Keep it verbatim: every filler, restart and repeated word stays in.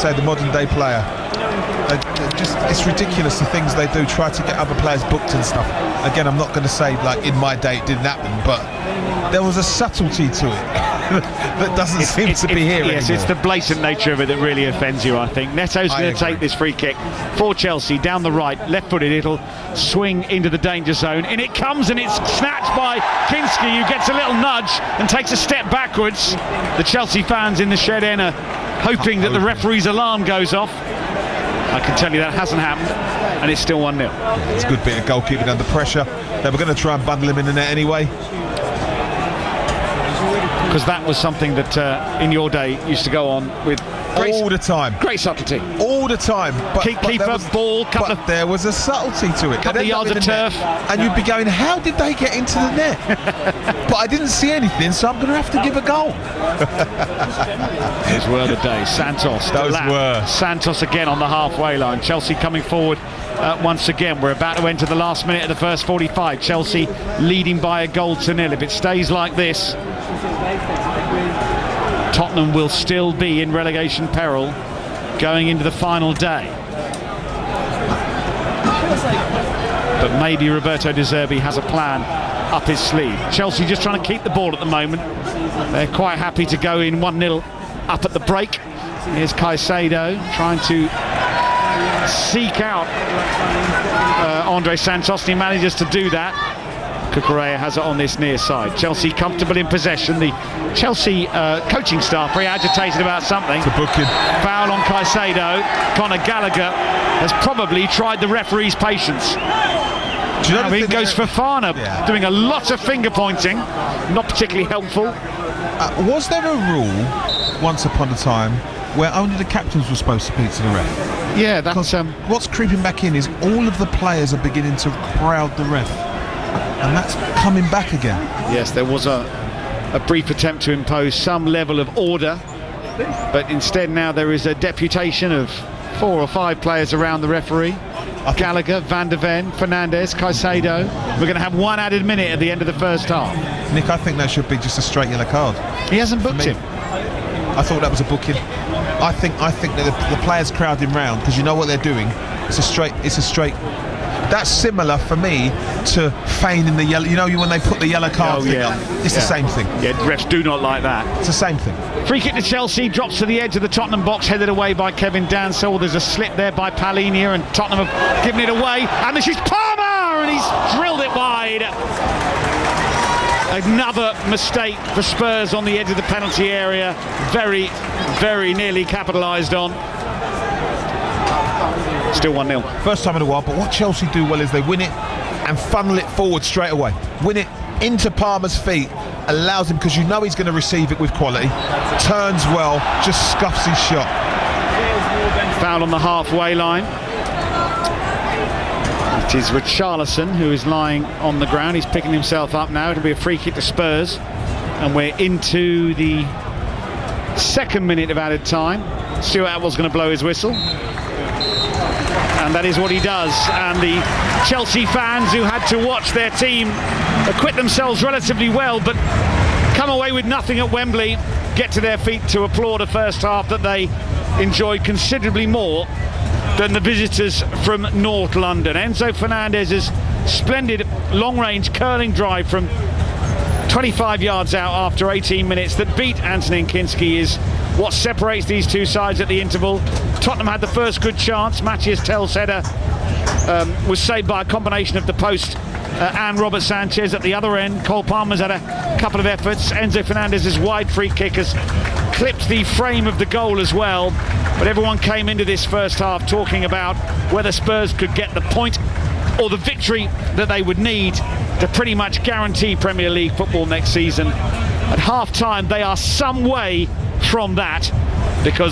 say, the modern day player. They, just, it's ridiculous the things they do, try to get other players booked and stuff. Again, I'm not going to say like in my day it didn't happen, but there was a subtlety to it that doesn't it's, seem it's, to be it's, here Yes, anymore. It's the blatant nature of it that really offends you, I think. Neto's going to take this free kick for Chelsea down the right, left-footed. It'll swing into the danger zone. In it comes, and it's snatched by Kinski, who gets a little nudge and takes a step backwards. The Chelsea fans in the shed end are hoping that the referee's alarm goes off. I can tell you that hasn't happened, and it's still one nil. It's a good bit of goalkeeping under pressure. They were going to try and bundle him in the net anyway. Because that was something that uh, in your day used to go on with great, all the time. Great subtlety. All the time. But, Keep, but keeper, was, ball, couple but of, there was a subtlety to it. Couple of yards of turf. And you'd be going, how did they get into the net? But I didn't see anything, so I'm going to have to give a goal. Those were the days. Santos. Those were. Santos again on the halfway line. Chelsea coming forward uh, once again. We're about to enter the last minute of the first forty-five. Chelsea leading by a goal to nil. If it stays like this, Tottenham will still be in relegation peril going into the final day. But maybe Roberto De Zerbi has a plan up his sleeve. Chelsea just trying to keep the ball at the moment. They're quite happy to go in one nil up at the break. Here's Caicedo trying to seek out uh, Andre Santos, and he manages to do that. Cucurella has it on this near side. Chelsea comfortable in possession. The Chelsea uh, coaching staff very agitated about something. It's a booking. Foul on Caicedo. Conor Gallagher has probably tried the referee's patience. Do you know I mean, it goes for Fana, yeah. doing a lot of finger pointing, not particularly helpful. Uh, was there a rule once upon a time where only the captains were supposed to speak to the ref? Yeah, that's um, what's creeping back in is all of the players are beginning to crowd the ref. And that's coming back again. Yes, there was a, a brief attempt to impose some level of order, but instead now there is a deputation of four or five players around the referee. Gallagher, Van de Ven, Fernandes, Caicedo. We're going to have one added minute at the end of the first half. Nick, I think that should be just a straight yellow card. He hasn't booked him. I thought that was a booking. I think I think that the, the players crowd him round because you know what they're doing. It's a straight. It's a straight. That's similar for me to feigning the yellow. You know, when they put the yellow card oh, thing yeah. up, it's yeah. the same thing. Yeah, refs do not like that. It's the same thing. Free kick to Chelsea, drops to the edge of the Tottenham box, headed away by Kevin Dansell. There's a slip there by Palhinha, and Tottenham have given it away. And this is Palmer, and he's drilled it wide. Another mistake for Spurs on the edge of the penalty area. Very, very nearly capitalised on. Still one nil. First time in a while, but what Chelsea do well is they win it and funnel it forward straight away. Win it into Palmer's feet, allows him, because you know he's going to receive it with quality, turns well, just scuffs his shot. Foul on the halfway line. It is Richarlison who is lying on the ground. He's picking himself up now. It'll be a free kick to Spurs, and we're into the second minute of added time. Stuart Atwell's going to blow his whistle. And that is what he does. And the Chelsea fans who had to watch their team acquit themselves relatively well but come away with nothing at Wembley get to their feet to applaud a first half that they enjoyed considerably more than the visitors from North London. Enzo Fernandez's splendid long-range curling drive from twenty-five yards out after eighteen minutes that beat Anthony Kinski is what separates these two sides at the interval. Tottenham had the first good chance. Matthias Tell's header um, was saved by a combination of the post uh, and Robert Sanchez at the other end. Cole Palmer's had a couple of efforts. Enzo Fernandez's wide free kick has clipped the frame of the goal as well. But everyone came into this first half talking about whether Spurs could get the point or the victory that they would need to pretty much guarantee Premier League football next season. At half-time, they are some way from that, because